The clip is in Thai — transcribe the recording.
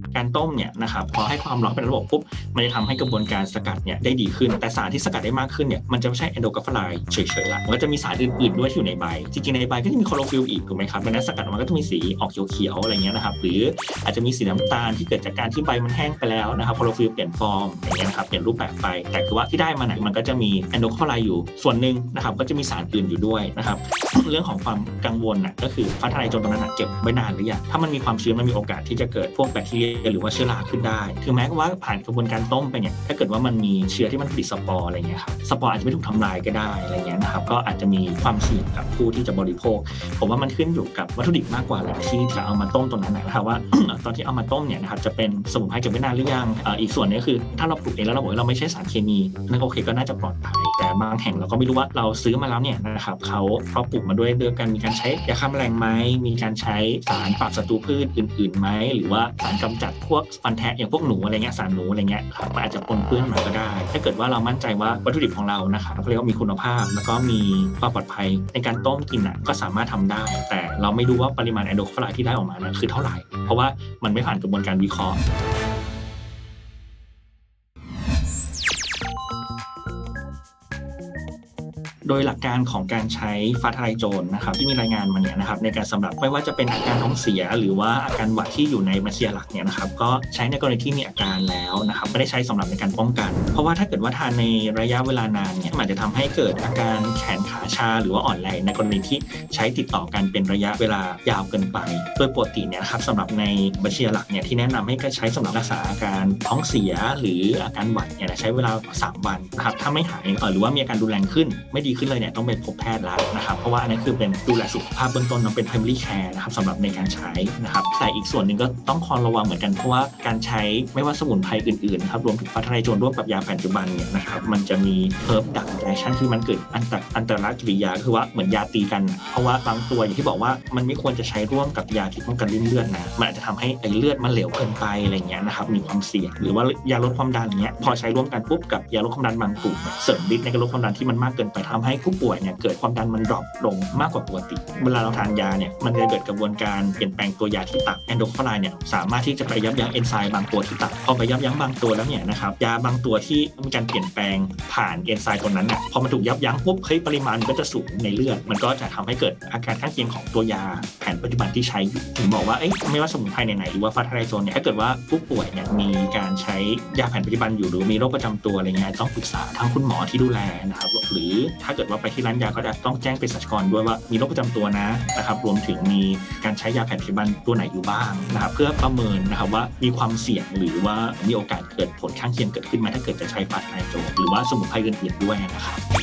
การต้มเนี่ยนะครับพอให้ความร้อนเป็นระบบปุ๊บมันจะทำให้กระบวนการสกัดเนี่ยได้ดีขึ้นแต่สารที่สกัดได้มากขึ้นเนี่ยมันจะไม่ใช่แอนโดซัลไฟด์เฉยๆละมันก็จะมีสารอื่นๆด้วยที่อยู่ในใบจริงๆในใบก็จะมีคลอโรฟิลล์อีกถูกไหมครับดังนั้นสกัดออกมาก็จะมีสีออกเขียวๆอะไรเงี้ยนะครับหรืออาจจะมีสีน้ำตาลที่เกิดจากการที่ใบมันแห้งไปแล้วนะครับคลอโรฟิลล์เปลี่ยนฟอร์มอย่างเงี้ยนะครับเปลี่ยนรูปแบบไปแต่คือว่าที่ได้มาเนี่ยมันก็จะมีแอนโดซัลไฟด์อยู่ส่วนหนึ่งนะครับก็จะมีสารอื่นอยู่ด้วยนะครับ เรื่องของความกังวลน่ะก็คือฟ้าทลายโจรตรงนั้นเก็บไว้นานหรือยังถ้ามันมีความชื้นมันมีโอกาสที่จะเกิดพวกแบคทีเรียหรือว่าเชื้อราขึ้นได้ถึงแม้ว่าผ่านกระบวนการต้มไปเนี่ยถ้าเกิดว่ามันมีเชื้อที่มันผลิตสปอร์อะไรเงี้ยครับสปอร์อาจจะไม่ถูกทำลายก็ได้อะไรเงี้ยนะครับก็อาจจะมีความเสี่ยงกับผู้ที่จะบริโภคผมว่ามันขึ้นอยู่กับวัตถุดิบมากกว่าแหละที่จะเอามาต้มตรงนั้นนะครับว่า ตอนที่เอามาต้มเนี่ยนะครับจะเป็นสมุนไพรเก็บไว้นานหรือยังอีกส่วนนึงก็คือถ้าเราปลูกเองแล้วเราบอกว่าเราไม่ใช่สารเคมีนั่นโอเคก็น่าจะปลอดภัยแต่บางแห่งเราก็ไม่รู้ว่าเราซื้อมาแล้วเนี่ยนะครับเขาปลูกมาด้วยกันมีการใช้ยาฆ่าแมลงไหมมีการใช้สารปราบศัตรูพืชอื่นๆไหมหรือว่าสารกำจัดพวกฟันแทะอย่างพวกหนูอะไรเงี้ยสารหนูอะไรเงี้ยครับมันอาจจะปนเปื้อนมาก็ได้ถ้าเกิดว่าเรามั่นใจว่าวัตถุดิบของเรานะครับเขาเรียกว่ามีคุณภาพแล้วก็มีความปลอดภัยในการต้มกินก็สามารถทำได้แต่เราไม่รู้ว่าปริมาณแอนโดซัลไฟด์ที่ได้ออกมาคือเท่าไหร่เพราะว่ามันไม่ผ่านกระบวนการวิเคราะห์โดยหลักการของการใช้ฟ้าทลายโจรนะครับที่มีรายงานมาเนี่ยนะครับในการสำหรับไม่ว่าจะเป็นอาการท้องเสียหรือว่าอาการหวัดที่อยู่ในบัญชีหลักเนี่ยนะครับก็ใช้ในกรณีที่มีอาการแล้วนะครับไม่ได้ใช้สำหรับในการป้องกันเพราะว่าถ้าเกิดว่าทานในระยะเวลานานเนี่ยมันจะทำให้เกิดอาการแขนขาชาหรือว่าอ่อนแรงในกรณีที่ใช้ติดต่อกันเป็นระยะเวลายาวเกินไปโดยปกติเนี่ยนะครับสำหรับในบัญชีหลักเนี่ยที่แนะนำให้ใช้สำหรับรักษาอาการท้องเสียหรืออาการหวัดเนี่ยใช้เวลา3 วันนะครับถ้าไม่หายหรือว่ามีอาการรุนแรงขึ้นไม่ดีขึ้นเลยเนี่ยต้องไปพบแพทย์แล้วนะครับเพราะว่าอันนั้นคือเป็นดูแลสุขภาพเบื้องต้นเป็น primary care นะครับสำหรับในการใช้นะครับแต่อีกส่วนหนึ่งก็ต้องคอยระวังเหมือนกันเพราะว่าการใช้ไม่ว่าสมุนไพรอื่นๆนะครับรวมถึงฟ้าทลายโจรร่วมกับยาปัจจุบันเนี่ยนะครับมันจะมีเฮิร์บดักแอคชั่นคือมันเกิดอันตรกิริยาคือว่าเหมือนยาตีกันเพราะว่าบางตัวอย่างที่บอกว่ามันไม่ควรจะใช้ร่วมกับยาที่ป้องกันริ่มเลือดนะมันอาจจะทำให้เลือดมันเหลวเกินไปอะไรเงี้ยนะครับมีความเสี่ยงหรือว่ายาลดความดันเงี้ยพอใช้ร่วมกันปุ๊บกับยาลดความดันบางกลุ่มเสริมฤทธิ์ในการลดความดันที่มันมากเกินไปทำให้ผู้ป่วยเนี่ยเกิดความดันมันดรอปลงมากกว่าปกติเวลาเราทานยาเนี่ยมันจะเกิดกระบวนการเปลี่ยนแปลงตัวยาที่ตับแอนโดซัลไฟด์เนี่ยสามารถที่จะไปยับยั้งเอนไซม์บางตัวที่ตับพอไปยับยั้งบางตัวแล้วเนี่ยนะครับยาบางตัวที่มีการเปลี่ยนแปลงผ่านเอนไซม์ตัวนั้นน่ะพอมันถูกยับยั้งปุ๊บปริมาณก็จะสูงในเลือดมันก็จะทำให้เกิดอาการข้างเคียงของตัวยาแผนปัจจุบันที่ใช้ถึงบอกว่าไม่ว่าสมุนไพรไหนๆหรือว่าฟ้าทลายโจรเนี่ยถ้าเกิดว่าผู้ป่วยเนี่ยมีการใช้ยาแผนปัจจุบันอยู่หรือมีโรคประจำตัวอะไรเงี้ยต้องปรึกษาทางคุณหมอที่ดูแลนะครับหรือถ้าเกิดว่าไปที่ร้านยาก็จะต้องแจ้งเภสัชกรด้วยว่ามีโรคประจำตัวนะครับรวมถึงมีการใช้ยาแผนปัจจุบันตัวไหนอยู่บ้างนะครับเพื่อประเมินนะครับว่ามีความเสี่ยงหรือว่ามีโอกาสเกิดผลข้างเคียงเกิดขึ้นไหมถ้าเกิดจะใช้ฟ้าทลายโจรหรือว่าสมุนไพรอื่นๆด้วยนะครับ